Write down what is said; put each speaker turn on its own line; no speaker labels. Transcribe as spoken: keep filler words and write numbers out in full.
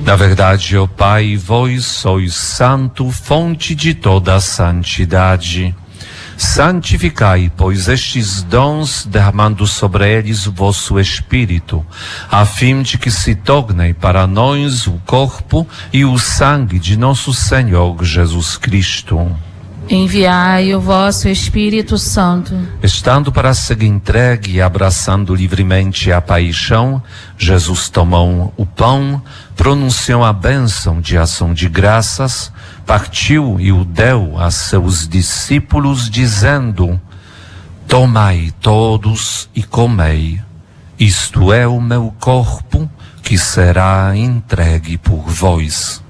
Na verdade, ó Pai, vós sois santo, fonte de toda a santidade. Santificai, pois, estes dons, derramando sobre eles o vosso Espírito, a fim de que se tornem para nós o corpo e o sangue de nosso Senhor Jesus Cristo.
Enviai o vosso Espírito Santo.
Estando para ser entregue e abraçando livremente a paixão, Jesus tomou o pão, pronunciou a bênção de ação de graças, partiu e o deu a seus discípulos, dizendo: tomai todos e comei, isto é o meu corpo, que será entregue por vós.